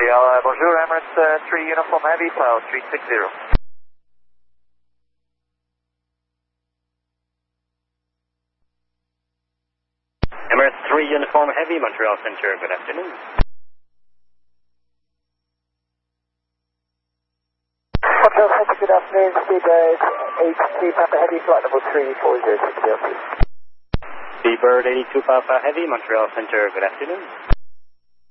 Montreal, bonjour, Emirates 3 Uniform Heavy, file 360. Emirates 3 Uniform Heavy, Montreal Center, good afternoon. Montreal Center, good afternoon, speed 82 Papa Heavy, flight number 34060. Seabird 82 Papa Heavy, Montreal Center, good afternoon.